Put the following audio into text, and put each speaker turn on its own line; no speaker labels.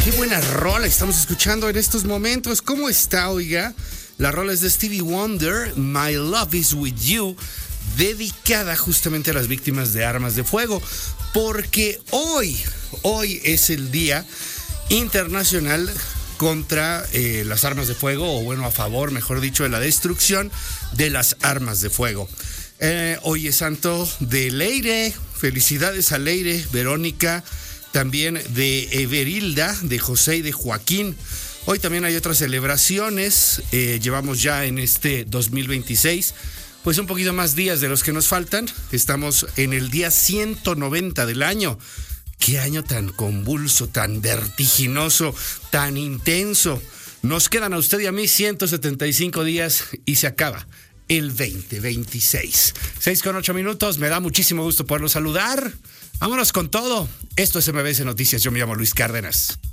Qué buena rola estamos escuchando en estos momentos. ¿Cómo está, oiga? La rola es de Stevie Wonder, My Love Is With You, dedicada justamente a las víctimas de armas de fuego, porque hoy es el Día Internacional contra las armas de fuego, o bueno, a favor, mejor dicho, de la destrucción de las armas de fuego. Hoy es santo de Leire, felicidades a Leire, Verónica, también de Everilda, de José y de Joaquín. Hoy también hay otras celebraciones. Llevamos ya en este 2026, pues un poquito más días de los que nos faltan. Estamos en el día 190 del año. Qué año tan convulso, tan vertiginoso, tan intenso. Nos quedan a usted y a mí 175 días y se acaba el 2026. 6:08. Me da muchísimo gusto poderlo saludar. Vámonos con todo. Esto es MBS Noticias. Yo me llamo Luis Cárdenas.